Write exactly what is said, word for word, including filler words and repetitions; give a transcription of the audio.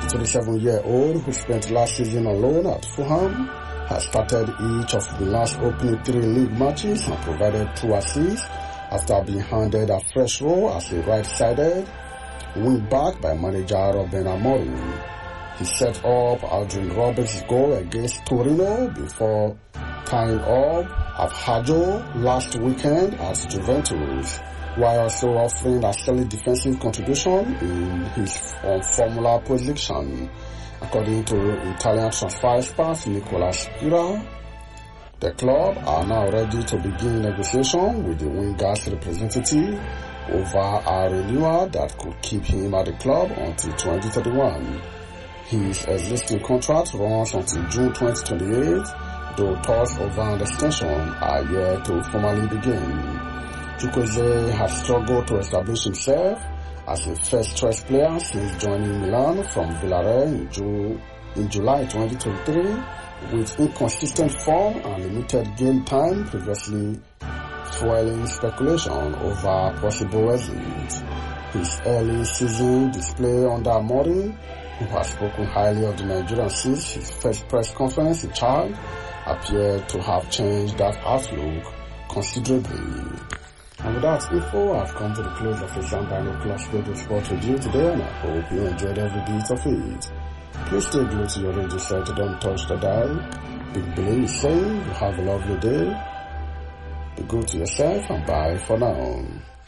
twenty-seven-year-old, who spent last season on loan at Fulham, has started each of the last opening three league matches and provided two assists after being handed a fresh role as a right-sided wing-back by manager Ruben Amorim. He set up Adrian Roberts' goal against Torino before tying up Abhajo last weekend at Juventus, while also offering a solid defensive contribution in his on-formula position. According to Italian transfer expert Nicola Spira, the club are now ready to begin negotiation with the winger's representative over a renewal that could keep him at the club until twenty thirty-one. His existing contract runs until June twenty twenty-eight, though talks over an extension are yet to formally begin. Chukwueze has struggled to establish himself as a first-choice player since joining Milan from Villarreal in, Ju- in July twenty twenty-three, with inconsistent form and limited game time previously fueling speculation over possible exit. His early season display under Amorim, who has spoken highly of the Nigerian since his first press conference in Chad, appeared to have changed that outlook considerably. And with that info, I've come to the close of the Shandano Plus Radio Sport Review today, and I hope you enjoyed every bit of it. Please stay glued to your radio set, don't touch the dial. Big Billy is saying you have a lovely day. Be good to yourself, and bye for now.